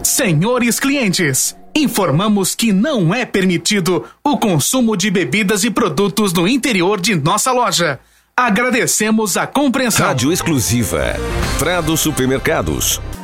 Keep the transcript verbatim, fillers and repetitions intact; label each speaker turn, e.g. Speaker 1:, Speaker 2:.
Speaker 1: Senhores clientes, informamos que não é permitido o consumo de bebidas e produtos no interior de nossa loja. Agradecemos a compreensão.
Speaker 2: Rádio exclusiva Prado Supermercados.